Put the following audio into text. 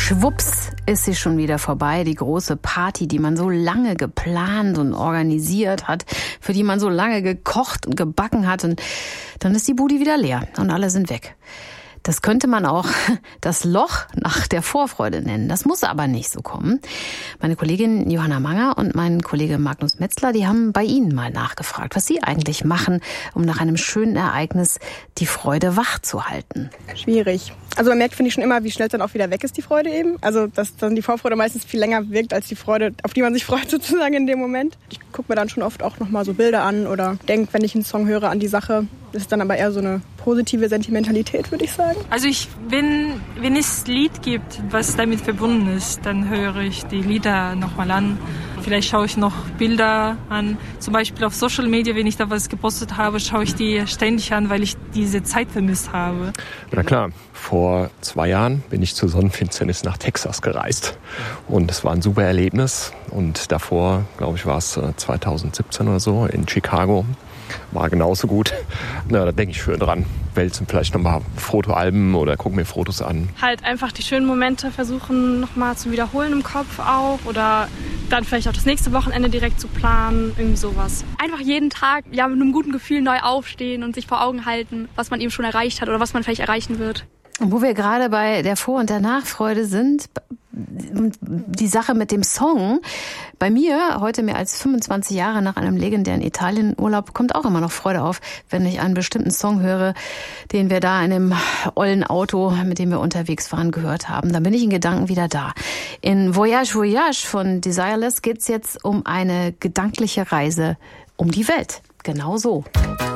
schwupps ist sie schon wieder vorbei, die große Party, die man so lange geplant und organisiert hat, für die man so lange gekocht und gebacken hat, und dann ist die Bude wieder leer und alle sind weg. Das könnte man auch das Loch nach der Vorfreude nennen. Das muss aber nicht so kommen. Meine Kollegin Johanna Manger und mein Kollege Magnus Metzler, die haben bei Ihnen mal nachgefragt, was Sie eigentlich machen, um nach einem schönen Ereignis die Freude wach zu halten. Schwierig. Also man merkt, finde ich, schon immer, wie schnell es dann auch wieder weg ist, die Freude eben. Also dass dann die Vorfreude meistens viel länger wirkt als die Freude, auf die man sich freut sozusagen in dem Moment. Ich gucke mir dann schon oft auch nochmal so Bilder an oder denke, wenn ich einen Song höre, an die Sache. Das ist dann aber eher so eine positive Sentimentalität, würde ich sagen. Also wenn es Lied gibt, was damit verbunden ist, dann höre ich die Lieder nochmal an. Vielleicht schaue ich noch Bilder an. Zum Beispiel auf Social Media, wenn ich da was gepostet habe, schaue ich die ständig an, weil ich diese Zeit vermisst habe. Na klar, vor 2 Jahren bin ich zur Sonnenfinsternis nach Texas gereist. Und es war ein super Erlebnis. Und davor, glaube ich, war es 2017 oder so in Chicago. War genauso gut. Na, da denke ich schön dran. Wälzen vielleicht nochmal Fotoalben oder gucke mir Fotos an. Halt einfach die schönen Momente versuchen nochmal zu wiederholen im Kopf auch. Oder dann vielleicht auch das nächste Wochenende direkt zu planen. Irgendwie sowas. Einfach jeden Tag mit einem guten Gefühl neu aufstehen und sich vor Augen halten, was man eben schon erreicht hat oder was man vielleicht erreichen wird. Und wo wir gerade bei der Vor- und der Nachfreude sind, die Sache mit dem Song. Bei mir, heute mehr als 25 Jahre nach einem legendären Italienurlaub, kommt auch immer noch Freude auf, wenn ich einen bestimmten Song höre, den wir da in dem ollen Auto, mit dem wir unterwegs waren, gehört haben. Dann bin ich in Gedanken wieder da. In Voyage Voyage von Desireless geht's jetzt um eine gedankliche Reise um die Welt. Genau so.